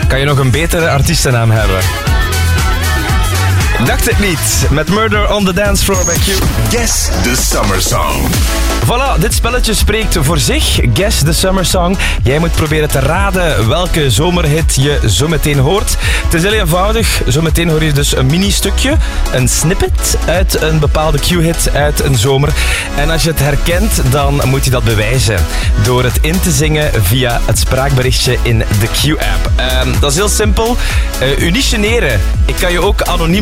Kan je nog een betere artiestennaam hebben? Dacht het niet. Met Murder on the Dance Floor bij Q. Guess the Summer Song. Voilà, dit spelletje spreekt voor zich. Guess the Summer Song. Jij moet proberen te raden welke zomerhit je zo meteen hoort. Het is heel eenvoudig. Zometeen hoor je dus een mini-stukje, een snippet uit een bepaalde Q-hit uit een zomer. En als je het herkent, dan moet je dat bewijzen door het in te zingen via het spraakberichtje in de Q-app. Dat is heel simpel. U niet generen. Ik kan je ook anoniem